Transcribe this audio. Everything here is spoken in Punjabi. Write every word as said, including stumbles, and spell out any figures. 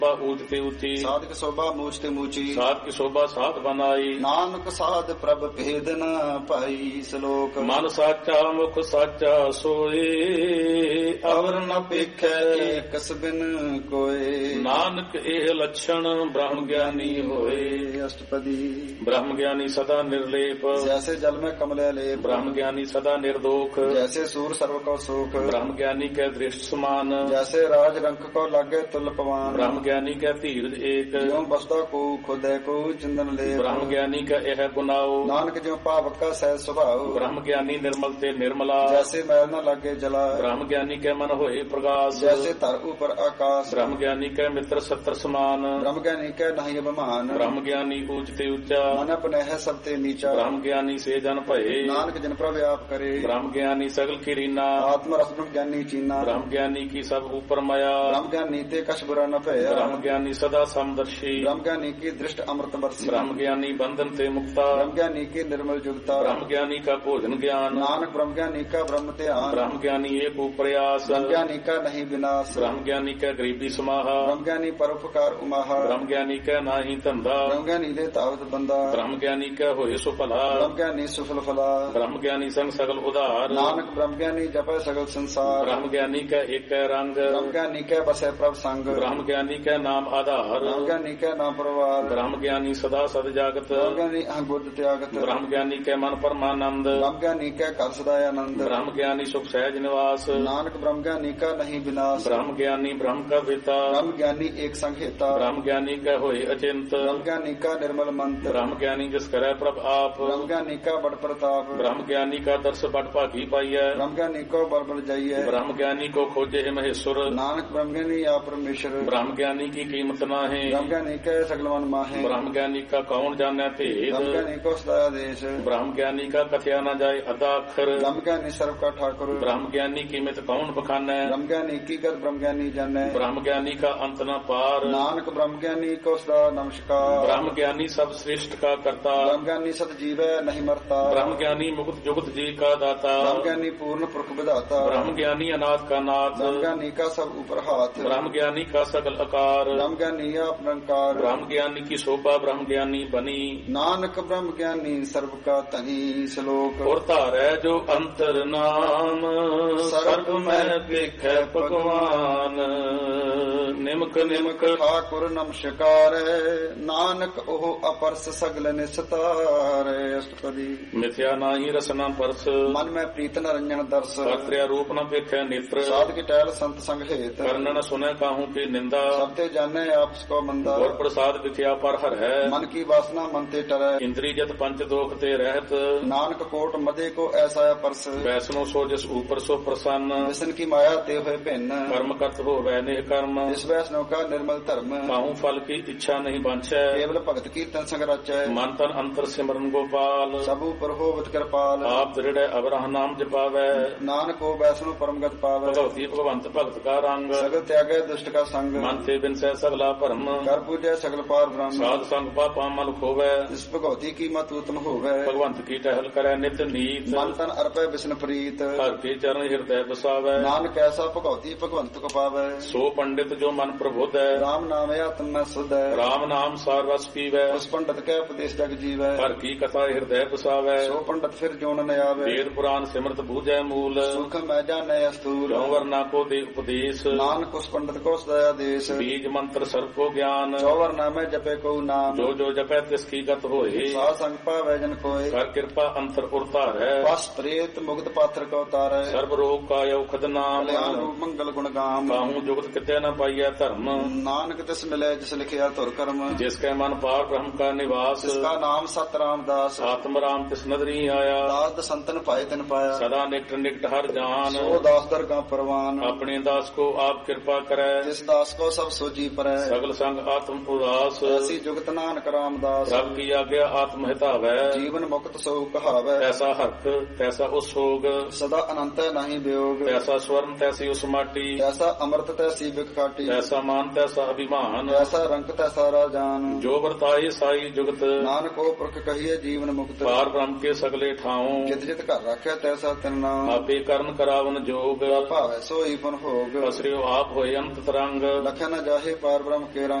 ਊਚ ਤੇ ਉੱਚੀ ਸਾਧਕ ਸੋਭਾ ਮੂਚ ਤੇ ਮੂਚੀ ਸਾਧ ਕੀ ਸੋਭਾ ਸਾਧ ਬਨਾਈ ਨਾਨਕ ਸਾਧ ਪ੍ਰਭ ਭੇਦ ਨ ਭਾਈ ਸ਼ਲੋਕ ਮਨ ਸਾਚਾ ਮੁਖ ਸਾਚਾ ਸੋਏ ਅਵਰ ਨ ਪੇਖੈ ਏਕਸ ਬਿਨ ਕੋਏ ਨਾਨਕ ਇਹ ਲੱਛਣ ਬ੍ਰਹਮ ਗਿਆਨੀ ਹੋਏ। ਅਸ਼ਟਪਦੀ ਬ੍ਰਹਮ ਗਿਆਨੀ ਸਦਾ ਨਿਰਲੇਪ ਜੈਸੇ ਜਲ ਮੈਂ ਕਮਲੇ ਲੇਪ ਬ੍ਰਹਮ ਗਿਆਨੀ ਸਦਾ ਨਿਰਦੋਖ ਜੈਸੇ ਸੂਰ ਸਰਵ ਕੋ ਸੁਖ ਬ੍ਰਹਮ ਗਿਆਨੀ ਕੈ ਦ੍ਰਿਸ਼ਟ ਸਮਾਨ ਜੈਸੇ ਰਾਜ ਰੰਕ ਕੋ ਲਾਗੇ ਤੁਲ ਪਵਾਨ ਬ੍ਰਹਮ ਗਿਆਨੀ ਕੈ ਧੀਰਜ ਏਕ ਜਿਉ ਬਸਦਾ ਕੋ ਖੁਦੈ ਕੋ ਚੰਦਨ ਲੇਪ ਬ੍ਰਹਮ ਗਿਆਨੀ ਕੈ ਇਹ ਗੁਨਾਓ ਨਾਨਕ ਜਿਉ ਭਾਵਕ ਕਾ ਸਹਿ ਸੁਭਾਉ ਬ੍ਰਹਮ ਗਿਆਨੀ ਨਿਰਮਲ ਤੇ ਨਿਰਮਲਾ ਜੈਸੇ ਮੈਲ ਨ ਲਾਗੇ ਜਲਾ ਬ੍ਰਹਮ ਗਿਆਨੀ ਕੈ ਮਨ ਹੋਏ ਪ੍ਰਗਾਸ ਜੈਸੇ ਧਰ ਉਪਰ ਆਕਾਸ਼ ਬ੍ਰਹਮ ਗਿਆਨੀ ਕੈ ਮਿੱਤਰ ਸੱਤਰ ਸਮਾਨ ਬ੍ਰਹਮ ਗਿਆਨੀ ਕੈ ਨਹੀਂ ਅਭਿਮਾਨ ਬ੍ਰਹਮ ਗਿਆਨੀ ਊਚ ਤੇ ਉੱਚਾ ਮਨ ਪਨਹਿ ਸਭ ਤੇ ਨੀਚਾ ਬ੍ਰਹਮ ਗਿਆਨੀ ਸੇ ਜਨ ਭਏ ਨਾਨਕ ਜਨ ਪ੍ਰਭ ਆਪ ਕਰੇ ਬ੍ਰਹਮ ਗਿਆਨੀ ਸਗਲ ਕੀਰੀਨਾ ਆਤਮ ਰਸ ਬ੍ਰਹਮ ਗਿਆਨੀ ਚੀਨਾ ਬ੍ਰਹਮ ਗਿਆਨੀ ਕੀ ਸਭ ਉਪਰ ਮਾਇਆ ਬ੍ਰਹਮ ਗਿਆਨੀ ਤੇ ਕਛ ਬੁਰਾ ਨ ਭਇਆ ਬ੍ਰਹਮ ਗਿਆਨੀ ਸਦਾ ਸਮਦਰਸ਼ੀ ਬ੍ਰਹਮ ਗਿਆਨੀ ਕੀ ਦ੍ਰਿਸ਼ਟ ਅੰਮ੍ਰਿਤ ਵਰਸੀ ਬ੍ਰਹਮ ਗਿਆਨੀ ਬੰਧਨ ਤੇ ਮੁਕਤਾ ਬ੍ਰਹਮ ਗਿਆਨੀ ਕੀ ਨਿਰਮਲ ਜੁਗਤਾ ਬ੍ਰਹਮ ਗਿਆਨੀ ਕਾ ਭੋਜਨ ਗਿਆਨ ਨਾਨਕ ਬ੍ਰਹਮ ਗਿਆਨੀ ਕਾ ਬ੍ਰਹਮ ਧਿਆਨ ਬ੍ਰਹਮ ਗਿਆਨੀ ਏਕ ਉਪਰਿਆਸ ਬ੍ਰਹਮ ਗਿਆਨੀ ਕਾ ਨਹੀਂ ਵਿਨਾਸ਼ ਬ੍ਰਹਮ ਗਿਆਨੀ ਕੈ ਗਰੀਬੀ ਸਮਾਹਾ ਬ੍ਰਹਮ ਗਿਆਨੀ ਪਰਉਪਕਾਰ ਉਮਾਹਾ ਬ੍ਰਹਮ ਗਿਆਨੀ ਕੈ ਨਾਹੀ ਧੰਦਾ ਬ੍ਰਹਮ ਗਿਆਨੀ ਦੇ ਤਾਵਤ ਬੰਦਾ ਬ੍ਰਹਮ ਗਿਆਨੀ ਕੈ ਹੋਏ ਸੋ ਭਲਾ ਬ੍ਰਹਮ ਗਿਆਨੀ ਸੁਫਲ ਫਲਾ ਬ੍ਰਹਮ ਗਿਆਨੀ ਸੰਗ ਸਗਲ ਉਧਾਰ ਨਾਨਕ ਬ੍ਰਹਮ ਗਿਆਨੀ ਜਪੈ ਸਗਲ ਸੰਸਾਰ ਬ੍ਰਹਮ ਗਿਆਨੀ ਕੈ ਏਕੈ ਰੰਗ ਬ੍ਰਹਮ ਗਿਆਨੀ ਕੈ ਬਸੈ ਪ੍ਰਭ ਸੰਗ ਬ੍ਰਹਮ ਗਿਆਨੀ ਕੈ ਨਾਮ ਆਧਾਰ ਬ੍ਰਹਮ ਗਿਆਨੀ ਕੈ ਨਾਮ ਪਰਵਾਰ ਬ੍ਰਹਮ ਗਿਆਨੀ ਸਦਾ ਸਦ ਜਾਗਤ ਬ੍ਰਹਮ ਗਿਆਨੀ ਅਹੰਗੁਦ ਤਿਆਗਤ ਬ੍ਰਹਮ ਗਿਆਨੀ ਕੈ ਮਨ ਪਰਮਾਨੰਦ ਬ੍ਰਹਮ ਗਿਆਨੀ ਕੈ ਘਰ ਸਦਾ ਆਨੰਦ ਬ੍ਰਹਮ ਗਿਆਨੀ ਸੁਖ ਸਹਿਜ ਨਿਵਾਸ ਨਾਨਕ ਬ੍ਰਹਮ ਗਿਆਨੀ ਕਾ ਨਹੀਂ ਵਿਨਾਸ਼ ਬ੍ਰਹਮ ਗਿਆਨੀ ਬ੍ਰਹਮ ਕਾ ਵੇਤਾ ਬ੍ਰਹਮ ਗਿਆਨੀ ਏਕ ਸੰਘੇਤਾ ਬ੍ਰਹਮ ਗਿਆਨੀ ਕੈ ਹੋਏ ਅਚਿੰਤ ਬ੍ਰਹਮ ਗਿਆਨੀ ਕਾ ਨਿਰਮਲ ਮੰਤ ਬ੍ਰਹਮ ਗਿਆਨੀ ਜਿਸ ਕਰੈ ਪ੍ਰਭ ਆਪ ਬ੍ਰਹਮ ਗਿਆਨੀ ਕਾ ਬੜ ਪ੍ਰਤਾਪ ਬ੍ਰਹਮ ਗਿਆਨੀ ਕਾ ਦਰਸ ਬੜ ਭਾਗੀ ਪਾਈਐ ਬ੍ਰਹਮ ਗਿਆਨੀ ਕੋ ਬਲ ਬਲ ਜਾਈਐ ਬ੍ਰਹਮ ਗਿਆਨੀ ਕੋ ਖੋਜੇ ਹੈ ਮਹੇਸ਼ਵਰ ਨਾਨਕ ਬ੍ਰਹਮ ਗਿਆਨੀ ਆ ਪਰਮੇਸ਼ਰ ਬ੍ਰਹਮ ਗਿਆਨੀ ਕੀ ਕੀਮਤ ਨਾਹੀਂ ਬ੍ਰਹਮ ਗਿਆਨੀ ਕੈ ਸਗਲ ਮਨ ਮਾਹੇ ਬ੍ਰਹਮ ਗਿਆਨੀ ਕਾ ਕੌਣ ਜਾਣੈ ਭੇਦ ਬ੍ਰਹਮ ਗਿਆਨੀ ਕੋ ਸਦਾ ਆਦੇਸ਼ ਬ੍ਰਹਮ ਗਿਆਨੀ ਕਾ ਕਥਿਆ ਨਾ ਜਾਏ ਅਦਾ ਅੱਖਰ ਬ੍ਰਹਮ ਗਿਆਨੀ ਸਰਬ ਕਾ ਠਾਕੁਰ ਬ੍ਰਹਮ ਗਿਆਨੀ ਕੀਮਤ ਕੌਣ ਬਖਾਨੈ ਬ੍ਰਹਮ ਗਿਆਨੀ ਕੀ ਗਤ ਬ੍ਰਹਮ ਗਿਆਨੀ ਜਾਣੈ ਬ੍ਰਹਮ ਗਿਆਨੀ ਕਾ ਅੰਤ ਨ ਪਾਰ ਨਾਨਕ ਬ੍ਰਹਮ ਗਿਆਨੀ ਕੋ ਸਦਾ ਨਮਸਕਾਰ ਬ੍ਰਹਮ ਗਿਆਨੀ ਸਭ ਸ੍ਰਿਸ਼ਟ ਕਾ ਕਰਤਾ ਬ੍ਰਹਮ ਗਿਆਨੀ ਸਤ ਜੀਵੈ ਨਹੀਂ ਮਰਤਾ ਬ੍ਰਹਮ ਗਿਆਨੀ ਮੁਕਤ ਜੁਗਤ ਜੀ ਕਾ ਦਾਤਾ ਬ੍ਰਹਮ ਗਿਆਨੀ ਪੂਰਨ ਪੁਰਖ ਵਿਧਾਤਾ ਬ੍ਰਹਮ ਗਿਆਨੀ ਅਨਾਥ ਕਾ ਨਾਥ ਬ੍ਰਹਮ ਗਿਆਨੀ ਕਾ ਸਭ ਉਪਰ ਹਾਥ ਬ੍ਰਹਮ ਗਿਆਨੀ ਕਾ ਸਗਲ ਆਕਾਰ ਬ੍ਰਹਮ ਗਿਆਨੀ ਆਪ ਨਿਰੰਕਾਰ ਬ੍ਰਹਮ ਗਿਆਨੀ ਕੀ ਸ਼ੋਭਾ ਬ੍ਰਹਮ ਗਿਆਨੀ ਬਨੀ ਨਾਨਕ ਬ੍ਰਹਮ ਗਿਆਨੀ ਸਰਬ ਕਾ ਧਨੀ ਸ਼ਲੋਕ ਔਰ ਧਾਰੈ ਜੋ ਅੰਤਰ ਨਾਮ ਸਰਬ ਮਹਿ ਵੇਖੈ ਭਗਵਾਨ ਨਿਮਕ ਨਿਮਕ ਠਾਕੁਰ ਨਮਸਕਾਰ ਨਾਨਕ ਉਹ ਅਪਰਸ ਸਗਲ ਨਿਸਤਾਰੇ ਅਸ਼ਟਪਦੀ ਮਿਥਿਆ ਨਾਹੀ ਰਸਨਾ ਪਰਸ ਮਨ ਮੈਂ ਪ੍ਰੀਤ ਨਰੰਜਨ ਦਰਸ ਕਰਤਿਆ ਰੂਪ ਨ ਵੇਖੈ ਨੇਤਰ ਸਾਧ ਕੀ ਟਹਿਲ ਸੰਤ ਸੰਗ ਹੇਤ ਕਰਨ ਨ ਸੁਨੈ ਕਾਹੂ ਕੀ ਨਿੰਦਾ ਸਭ ਤੇ ਜਾਣੈ ਆਪਸ ਕੋ ਮੰਦਾ ਔਰ ਪ੍ਰਸਾਦ ਵਿਖਿਆ ਪਰ ਹਰ ਹੈ ਮਨ ਕੀ ਵਾਸਨਾ ਮਨ ਤੇ ਟਰੈ ਇੰਦਰੀ ਜਤ ਪੰਚ ਦੋਖ ਤੇ ਰਹਿਤ ਨਾਨਕ ਕੋਟ ਮਦੇ ਕੋ ਐਸਾ ਅਪਰਸ ਵੈਸਨੋ ਸੋ ਜਿਸ ਉਪਰ ਸੋ ਪ੍ਰਸੰਨ ਵਿਸ਼ਨ ਕੀ ਮਾਇਆ ਤੇ ਹੋਏ ਭਿੰਨ ਕਰਮ ਕਰਤ ਹੋਵੈ ਨਿਹ ਕਰਮ ਇਸ ਵੈਸਨੋ ਕਾ ਨਿਰਮਲ ਧਰਮ ਕਾਹੂ ਫਲ ਕੀ ਇੱਛਾ ਨਹੀਂ ਬਾਂਛੈ ਕੇਵਲ ਭਗਤ ਕੀਰਤਨ ਸੰਗ ਰਚੈ ਮਨ ਤਨ ਅੰਤਰ ਸਿਮਰਨ ਗੋਪਾਲ ਸਭ ਉਪਰ ਹੋਵਤ ਕਿਰਪਾਲ ਆਪ ਦ੍ਰਿੜੈ ਅਵਰਹ ਨਾਮ ਜਪਾਵੈ ਨਾਨਕ ਕੋ ਵੈਸਨੋ ਪਰਮਗਤ ਪਾਵੈ ਭਗਵਤੀ ਭਗਵੰਤ ਭਗਤ ਕਾ ਰੰਗ ਸਗਲ ਤਿਆਗੈ ਦੁਸ਼ਟ ਕਾ ਸੰਗ ਮਨ ਤੇ ਬਿਨਸੈ ਸਗਲਾ ਭਰਮ ਕਰ ਪੂਜੈ ਸਗਲ ਪਾਰ ਬ੍ਰਹਮ ਸਾਧ ਸੰਗ ਪਾਪਾ ਮਲ ਖੋਵੈ ਇਸ ਭਗਵਤੀ ਕੀ ਮਤ ਉਤਮ ਹੋਵੈ ਭਗਵੰਤ ਕੀ ਟਹਿਲ ਕਰੈ ਨਿਤ ਨੀਤ ਮਨ ਤਨ ਅਰਪੈ ਵਿਸ਼ਨ ਪ੍ਰੀਤ ਹਰ ਕੇ ਚਰਨ ਹਿਰਦੈ ਬਸਾਵੈ ਨਾਨਕ ਐਸਾ ਭਗਵਤੀ ਭਗਵੰਤ ਕੋ ਪਾਵੈ ਸੋ ਪੰਡਿਤ ਜੋ ਮਨ ਪ੍ਰਬੁੱਧ ਹੈ ਰਾਮ ਨਾਮ ਆਤਮ ਮੈਂ ਸੁਧ ਹੈ ਰਾਮ ਨਾਮ ਸਾਰ ਰਸ ਪੀਵੈ ਉਸ ਪੰਡਤ ਕੈ ਉਪਦੇਸ਼ ਜਗ ਜੀਵੈ ਹਰ ਕੀ ਕਥਾ ਹਿਰਦੈ ਬਸਾਵੈ ਸੋ ਪੰਡਤ ਫਿਰ ਜੋਨ ਨ ਆਵੈ ਵੇਦ ਪੁਰਾਨ ਸਿਮਰਤ ਬੂਝੈ ਮੂਲ ਸੁਖ ਮੈਂ ਜਾਣੈ ਅਸਤੂਲ ਕਿਉ ਵਰਨਾ ਕੋ ਦੇ ਉਪਦੇਸ਼ ਨਾਨਕ ਉਸ ਪੰਡਤ ਕੋ ਸਦਾ ਆਦੇਸ਼ ਬੀਜ ਮੰਤਰ ਸਰਬ ਕੋ ਗਿਆਨ ਚੌਵਰ ਨਾਮੈ ਜਪੈ ਕੋ ਨਾਮ ਜੋ ਜੋ ਜਪੈ ਤਿਸ ਕੀ ਗਤ ਹੋਏ ਸਾਧ ਸੰਗ ਪਾਵੈ ਜਨ ਕੋਇ ਕਰ ਕਿਰਪਾ ਅੰਤਰ ਉਰਤਾਰੈ ਬਸ ਪ੍ਰੇਤ ਮੁਕਤ ਪਾਤਰ ਕੋ ਤਾਰੈ ਸਰਬ ਰੋਗ ਕਾ ਔਖਦ ਨਾਮ ਕਲਿਆਣ ਰੂਪ ਮੰਗਲ ਗੁਣ ਗਾਮ ਕਾਹੂ ਜੁਗਤ ਕਿਤੇ ਨ ਪਾਈਐ ਧਰਮ ਨਾਨਕ ਤਿਸ ਮਿਲੈ ਜਿਸ ਲਿਖਿਆ ਧੁਰ ਕਰਮ ਜਿਸ ਕੈ ਮਨ ਪਾਰ ਬ੍ਰਹਮ ਕਾ ਨਿਵਾਸ ਜਿਸ ਕਾ ਨਾਮ ਸਤ ਰਾਮਦਾਸ ਆਤਮ ਰਾਮ ਤਿਸ ਨਦਰੀ ਆਇਆ ਦਾਸ ਸੰਤਨ ਪਾਏ ਤਿਨ ਪਾਇਆ ਸਦਾ ਨਿਕਟ ਨਿਕਟ ਹਰ ਜਾਨ ਸੋ ਦਾਸ ਦਰ ਕਾ ਪਰਵਾਨ ਆਪਣੇ ਦਾਸ ਕੋ ਆਪ ਕਿਰਪਾ ਕਰੈ ਜਿਸ ਦਾਸ ਕੋ ਸਭ ਸੋਜੀ ਪਰੈ ਸਗਲ ਸੰਗ ਆਤਮ ਉਦਾਸ ਐਸੀ ਜੁਗਤ ਨਾਨਕ ਰਾਮਦਾਸ ਰੱਬ ਕੀ ਆਗਿਆ ਆਤਮ ਹਿਤਾਵੈ ਜੀਵਨ ਮੁਕਤ ਸੋ ਕਹਾਵੈ ਐਸਾ ਹਰਖ ਤੈਸਾ ਉਸ ਸੋਗ ਸਦਾ ਅਨੰਤ ਨਹੀਂ ਵਿਯੋਗ ਤੈਸਾ ਸਵਰਨ ਤੈਸੀ ਉਸ ਮਾਟੀ ਐਸਾ ਅੰਮ੍ਰਿਤ ਤੈਸੀ ਬਿਕ ਕਾਟੀ ਐਸਾ ਮਾਨ ਤੈਸਾ ਅਭਿਮਾਨ ਐਸਾ ਰੰਗ ਤੈਸਾ ਰਾਜਾਨ ਜੋ ਵਰਤਾਏ ਸਾਈ ਜੁਗਤ ਨਾਨਕ ਉਹ ਪੁਰਖ ਕਹੀਏ ਜੀਵਨ ਮੁਕਤ ਪਾਰ ਬ੍ਰਹਮ ਕੇ ਸਗਲੇ ਠਾਉ ਜਿਤ ਜਿਤ ਘਰ ਰੱਖਿਆ ਤੈਸਾ ਤਿਨ ਨਾਮ ਆਪੇ ਕਰਨ ਕਰਾਵਨ ਜੋਗ ਭਾਵੈ ਸੋਈ ਫਨ ਹੋਗ ਅਸਰਿਓ ਆਪ ਹੋਏ ਅੰਤ ਤਰੰਗ ਲਖਿਆ ਨ ਚਾਹੇ ਪਾਰ ਬ੍ਰਹਮ ਕੇ ਰੰਗ